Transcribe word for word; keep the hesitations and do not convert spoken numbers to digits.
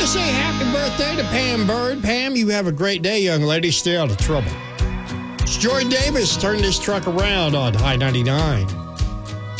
to say happy birthday to Pam Bird. Pam, you have a great day, young lady. Stay out of trouble. It's Joy Davis. Turn this truck around on High ninety-nine.